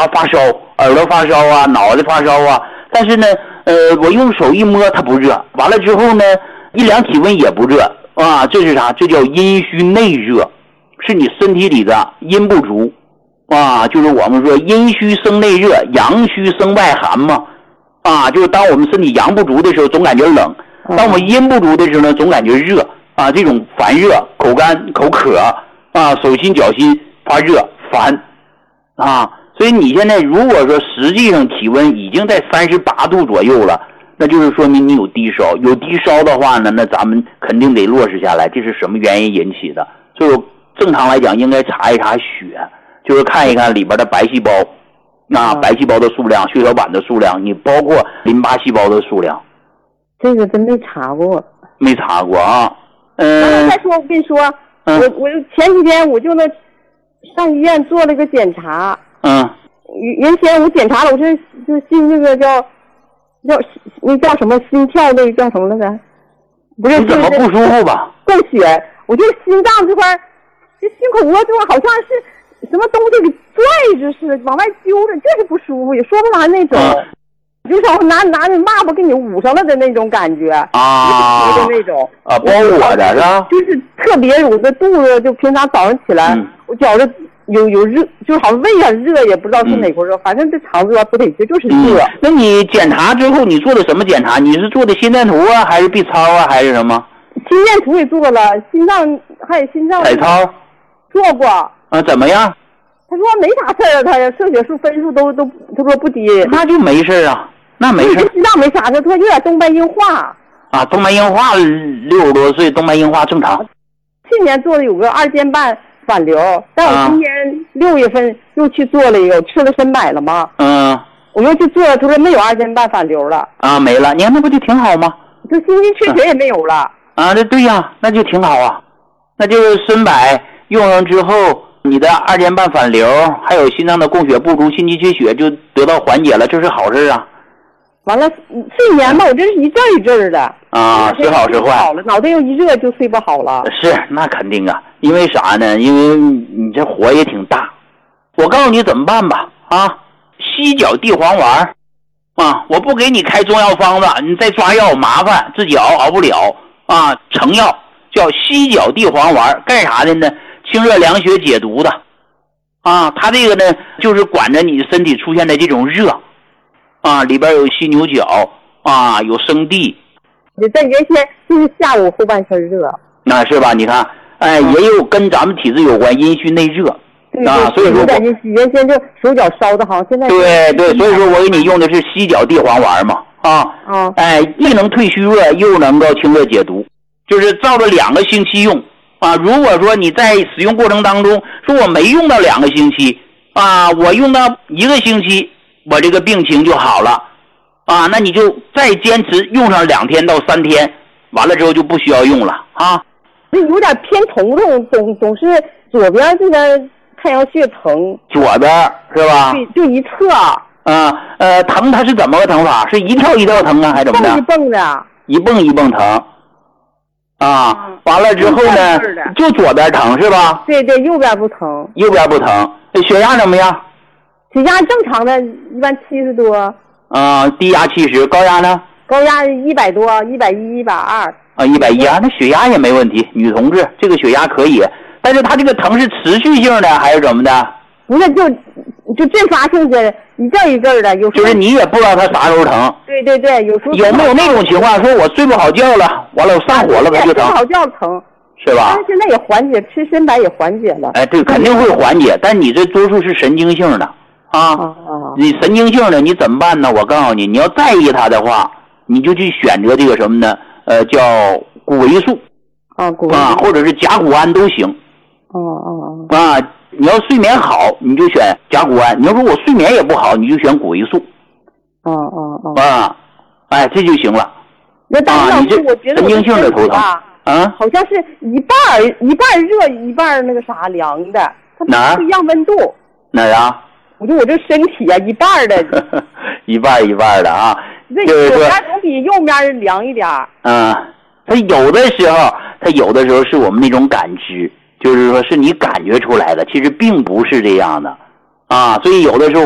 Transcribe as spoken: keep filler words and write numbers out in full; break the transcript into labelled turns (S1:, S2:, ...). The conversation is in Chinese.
S1: 啊发烧，耳朵发烧啊，脑袋发烧啊，但是呢，呃，我用手一摸它不热，完了之后呢，一量体温也不热啊，这是啥？这叫阴虚内热，是你身体里的阴不足啊，就是我们说阴虚生内热，阳虚生外寒嘛，啊，就是当我们身体阳不足的时候，总感觉冷；当我们阴不足的时候呢，总感觉热啊，这种烦热、口干、口渴啊，手心脚心发热烦啊。所以你现在如果说实际上体温已经在三十八度左右了，那就是说明你有低烧。有低烧的话呢，那咱们肯定得落实下来，这是什么原因引起的？就是正常来讲应该查一查血，就是看一看里边的白细胞，啊，白细胞的数量、血小板的数量，你包括淋巴细胞的数量。
S2: 这个真没查过。
S1: 没查过啊。嗯。
S2: 然后再说，我跟你说，
S1: 嗯、
S2: 我我前几天我就那上医院做了个检查。
S1: 嗯。
S2: 原先我检查了，我这就心那个叫叫那叫什么心跳那个叫什么来着？不是，
S1: 你怎么不舒服吧？
S2: 供血，我就心脏这块，这心口窝这块好像是什么东西给拽着似的，往外揪着，就是不舒服，也说不完那种。嗯，就像拿拿那抹布给你捂上了的那种感觉
S1: 啊，
S2: 的那种
S1: 啊，包裹的是吧？
S2: 就是特别，我的肚子就平常早上起来，嗯、我觉着有有热，就好像胃啊热，也不知道是哪块热，嗯、反正这肠子啊不得劲，就是热、
S1: 嗯。那你检查之后，你做的什么检查？你是做的心电图啊，还是 B 超啊，还是什么？
S2: 心电图也做了，心脏还有心脏
S1: 彩超
S2: 做过。
S1: 啊，怎么样？
S2: 他说没啥事儿啊，他呀，摄血素分数都都，他说不低。
S1: 那就没事啊。那没事，
S2: 心脏没啥事，他有点动脉硬化
S1: 啊，动脉硬化六十多岁，动脉硬化正常。
S2: 去年做的有个二尖瓣反流，但我今年六月份又去做了一个，吃了参柏了吗？
S1: 嗯，
S2: 我又去做了，他说没有二尖瓣反流了。
S1: 啊，没了，你看那不就挺好吗？
S2: 这心肌缺血也没有了。
S1: 啊，那对呀，那就挺好啊。那就是参柏用上之后，你的二尖瓣反流，还有心脏的供血不足、心肌缺血就得到缓解了，这是好事啊。
S2: 完了，睡眠吧，我这是一阵一阵的
S1: 啊，时好时坏。
S2: 好了，脑袋又一热就睡不好了。
S1: 是，那肯定啊，因为啥呢？因为你这火也挺大。我告诉你怎么办吧，啊，犀角地黄丸啊，我不给你开中药方子，你再抓药麻烦，自己熬熬不了啊。成药叫犀角地黄丸，干啥的呢？清热凉血解毒的啊。它这个呢，就是管着你身体出现的这种热。啊，里边有犀牛角啊，有生地。
S2: 你在原先就是下午后半身热，
S1: 那、啊、是吧？你看，哎，嗯、也有跟咱们体质有关，阴虚内热。
S2: 对
S1: 啊，所以说
S2: 原先就手脚烧的，好像现在
S1: 对对，所以说我给你用的是犀角地黄丸嘛，啊，
S2: 嗯、
S1: 哎，既能退虚热，又能够清热解毒，就是照着两个星期用啊。如果说你在使用过程当中，说我没用到两个星期啊，我用到一个星期。我这个病情就好了啊，那你就再坚持用上两天到三天，完了之后就不需要用了啊。
S2: 那有点偏头痛，总总是左边这个太阳穴疼，
S1: 左边是吧？
S2: 对，就一侧。
S1: 啊，呃，疼它是怎么个疼法？是一跳一跳疼啊，还是怎么的？
S2: 一蹦的。
S1: 一蹦一蹦疼。啊，嗯、完了之后呢，就左边疼是吧？
S2: 对对，右边不疼。
S1: 右边不疼，血压怎么样？
S2: 血压正常的，一般七十多。
S1: 啊、呃，低压七十，高压呢？
S2: 高压一百多，一百一，一百二。
S1: 啊，一百一啊，那血压也没问题，女同志这个血压可以，但是她这个疼是持续性的还是怎么的？
S2: 不是，就就阵发性的，一阵一阵的，有时候
S1: 就是你也不知道她啥时候疼。
S2: 对对对，有时候
S1: 有没有那种情况，说我睡不好觉了，完了我上火了，它就疼？
S2: 睡不好觉疼。
S1: 是吧？
S2: 但是现在也缓解，吃参柏也缓解了。
S1: 哎，对，肯定会缓解，但你这多数是神经性的。啊，你神经性的你怎么办呢？我告诉你，你要在意它的话，你就去选择这个什么呢？呃，叫谷维素
S2: 啊，谷
S1: 啊，或者是甲钴胺都行。
S2: 哦哦
S1: 哦。啊，你要睡眠好，你就选甲钴胺；你要说我睡眠也不好，你就选谷维素。
S2: 哦哦哦。
S1: 啊，哎，这就行了。
S2: 那当时、啊、你这我觉得
S1: 神经性的头疼啊，
S2: 好像是一半一半热一半那个啥凉的，它不一样温度。
S1: 哪儿啊？
S2: 我说我这身体啊，一半的，
S1: 一半一半的啊，
S2: 这左边总比右边凉一点。
S1: 嗯，它有的时候，它有的时候是我们那种感知，就是说是你感觉出来的，其实并不是这样的啊，所以有的时候。